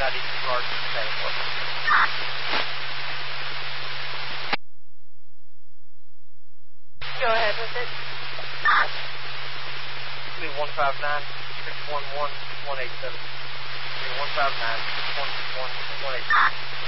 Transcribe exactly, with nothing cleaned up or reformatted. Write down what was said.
not even charged for that equipment. Go ahead with it. one five nine, six one one, one eight seven. one five nine, six one one, one eight seven.